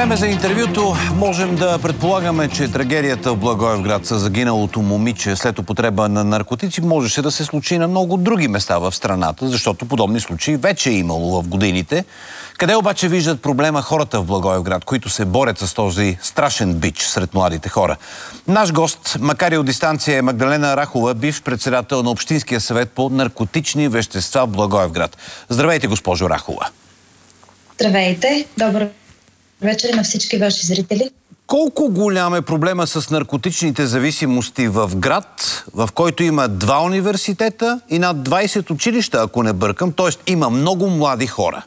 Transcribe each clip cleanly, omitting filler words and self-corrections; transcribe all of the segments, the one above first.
Време за интервюто. Можем да предполагаме, че трагедията в Благоевград с загиналото момиче след употреба на наркотици можеше да се случи на много други места в страната, защото подобни случаи вече е имало в годините. Къде обаче виждат проблема хората в Благоевград, които се борят с този страшен бич сред младите хора? Наш гост, макар и от дистанция, е Магдалена Рахова, бивш председател на Общинския съвет по наркотични вещества в Благоевград. Здравейте, госпожо Рахова. Здравейте, добър вечер на всички ваши зрители. Колко голям е проблема с наркотичните зависимости в град, в който има 2 университета и над 20 училища, ако не бъркам, т.е. има много млади хора?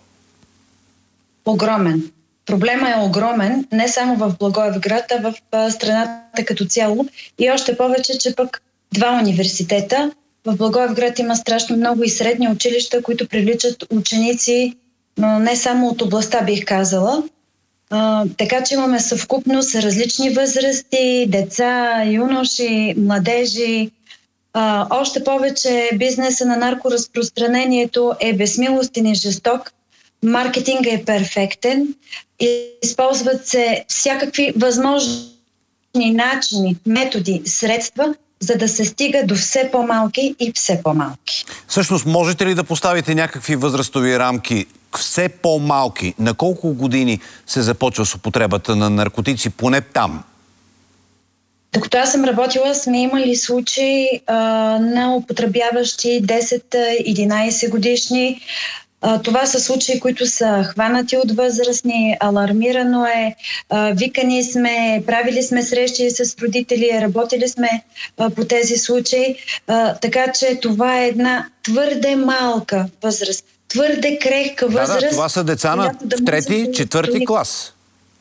Огромен. Проблема е огромен, не само в Благоевград, а в страната като цяло. И още повече, че пък 2 университета. В Благоевград има страшно много и средни училища, които привличат ученици, но не само от областта, бих казала. Така че имаме съвкупност различни възрасти, деца, юноши, младежи. Още повече бизнеса на наркоразпространението е безмилостен и жесток. Маркетинга е перфектен. Използват се всякакви възможни начини, методи, средства, за да се стига до все по-малки и все по-малки. Всъщност, можете ли да поставите някакви възрастови рамки? Все по-малки. На колко години се започва с употребата на наркотици, поне там? Докато аз съм работила, сме имали случаи на употребяващи 10-11 годишни. Това са случаи, които са хванати от възрастни, алармирано е, викани сме, правили сме срещи с родители, работили сме по тези случаи. Така че това е една твърде малка възраст. Твърде крехка възраст. Да, това са деца в 3-4 клас.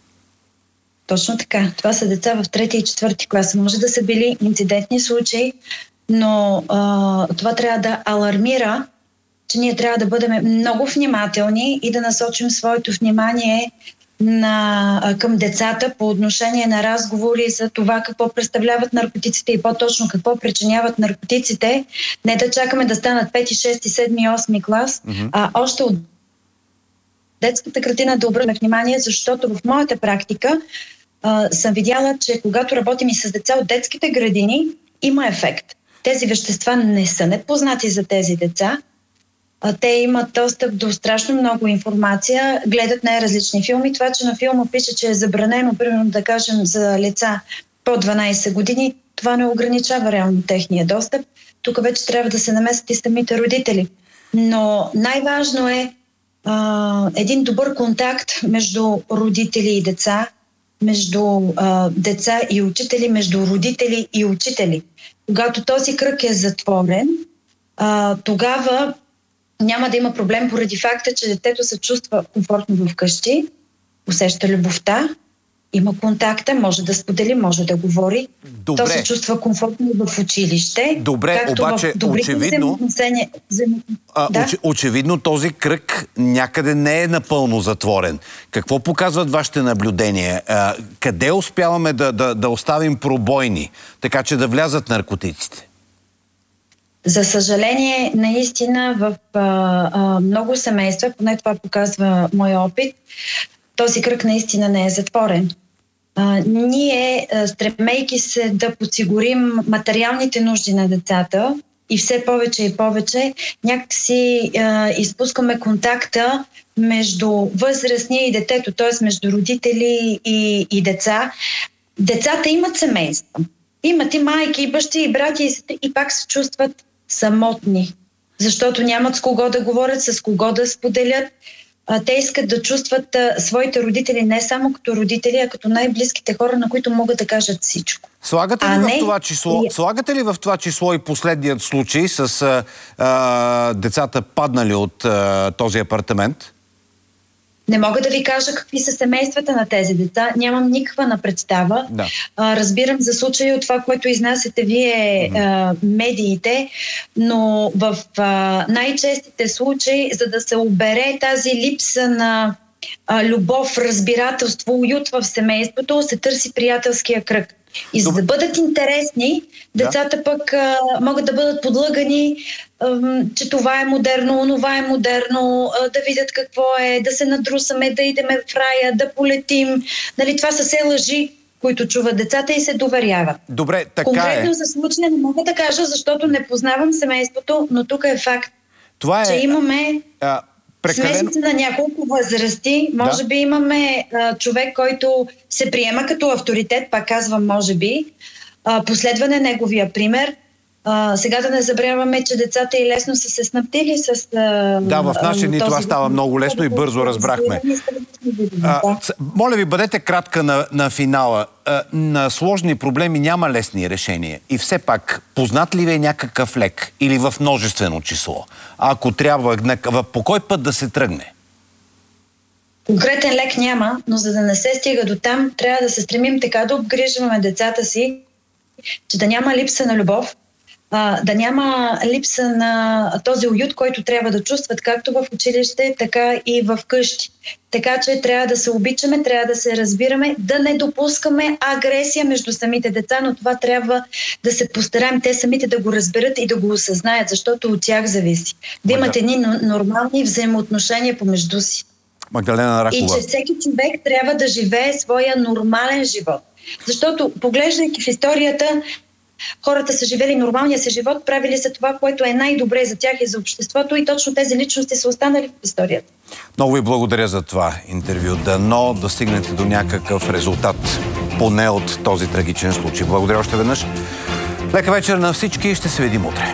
Точно така. Това са деца в 3 и 4 клас. Може да са били инцидентни случаи, но това трябва да алармира, че ние трябва да бъдем много внимателни и да насочим своето внимание към децата по отношение на разговори за това какво представляват наркотиците и по-точно какво причиняват наркотиците. Не да чакаме да станат 5, 6, 7, 8 клас, а още от детската градина да обърнем внимание, защото в моята практика съм видяла, че когато работим и с деца от детските градини, има ефект. Тези вещества не са непознати за тези деца. Те имат достъп до страшно много информация, гледат най-различни филми. Това, че на филма пише, че е забранено, примерно да кажем, за лица по 12 години, това не ограничава реално техния достъп. Тук вече трябва да се намесят и самите родители. Но най-важно е един добър контакт между родители и деца, между деца и учители, между родители и учители. Когато този кръг е затворен, тогава няма да има проблем поради факта, че детето се чувства комфортно вкъщи, усеща любовта, има контакта, може да сподели, може да говори. Добре. То се чувства комфортно в училище. Добре, обаче очевидно, очевидно този кръг някъде не е напълно затворен. Какво показват вашите наблюдения? Къде успяваме да оставим пробойни, така че да влязат наркотиците? За съжаление, наистина в много семейства, поне това показва моя опит, този кръг наистина не е затворен. Ние, стремейки се да подсигурим материалните нужди на децата и все повече и повече, някакси изпускаме контакта между възрастния и детето, т.е. между родители и деца. Децата имат семейство. Имат и майки, и бащи, и брати, и сестри, и пак се чувстват самотни, защото нямат с кого да говорят, с кого да споделят. Те искат да чувстват своите родители не само като родители, а като най-близките хора, на които могат да кажат всичко. Слагате ли в това число и последният случай с децата паднали от този апартамент? Не мога да ви кажа какви са семействата на тези деца. Нямам никаква представа. Да. Разбирам за случаи от това, което изнасяте вие медиите, но в най-честите случаи, за да се обере тази липса на любов, разбирателство, уют в семейството, се търси приятелския кръг. И за да бъдат интересни, децата пък могат да бъдат подлъгани, че това е модерно, онова е модерно, да видят какво е, да се надрусаме, да идеме в рая, да полетим. Нали, това са все лъжи, които чуват децата и се доверяват. Добре, така конкретно за случая не мога да кажа, защото не познавам семейството, но тук е факт, че имаме смесица на няколко възрасти. Може би имаме човек, който се приема като авторитет, пак казвам може би, последване неговия пример. Сега да не забравяме, че децата и лесно са се снабдили с... Да, в наши дни това става много лесно и бързо разбрахме. Моля ви, бъдете кратка на финала. На сложни проблеми няма лесни решения. И все пак, познат ли ви е някакъв лек или в множествено число? Ако трябва, по кой път да се тръгне? Конкретен лек няма, но за да не се стига до там, трябва да се стремим така да обгрижваме децата си, че да няма липса на любов, да няма липса на този уют, който трябва да чувстват както в училище, така и в къщи. Така че трябва да се обичаме, трябва да се разбираме, да не допускаме агресия между самите деца, но това трябва да се постараем те самите да го разберат и да го осъзнаят, защото от тях зависи. Да имат едни нормални взаимоотношения помежду си. Магдалена Ракова. И че всеки човек трябва да живее своя нормален живот. Защото, поглеждайки в историята, хората са живели нормалния си живот, правили са това, което е най-добре за тях и за обществото и точно тези личности са останали в историята. Много ви благодаря за това интервю. Дано да стигнете до някакъв резултат, поне от този трагичен случай. Благодаря още веднъж. Лека вечер на всички и ще се видим утре.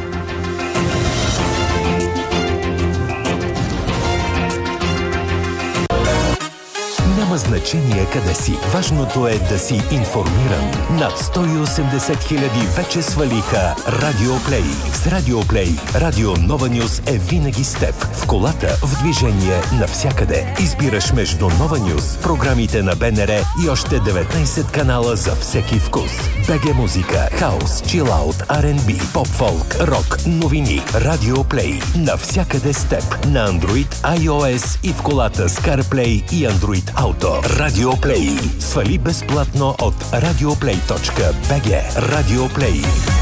Няма значение къде си. Важното е да си информиран. Над 180 хиляди вече свалиха Радиоплей. С Радиоплей Радио Нова Нюз е винаги с теб. В колата, в движение, навсякъде. Избираш между Нова Нюз, програмите на БНР и още 19 канала за всеки вкус. БГ музика, хаус, чилаут, R&B, поп-фолк, рок, новини. Радиоплей. Навсякъде с теб. На Android, iOS и в колата с CarPlay и Android Auto. Радиоплей. Свали безплатно от radioplay.bg. Радиоплей.